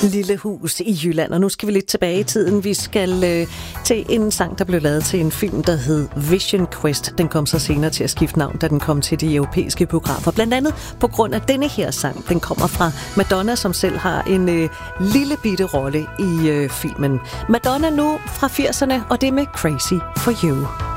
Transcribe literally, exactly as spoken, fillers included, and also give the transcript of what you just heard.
Lille hus i Jylland, og nu skal vi lidt tilbage i tiden. Vi skal øh, til en sang, der blev lavet til en film, der hed Vision Quest. Den kom så senere til at skifte navn, da den kom til de europæiske biografer. Blandt andet på grund af denne her sang. Den kommer fra Madonna, som selv har en øh, lille bitte rolle i øh, filmen. Madonna nu fra firserne, og det med Crazy for You.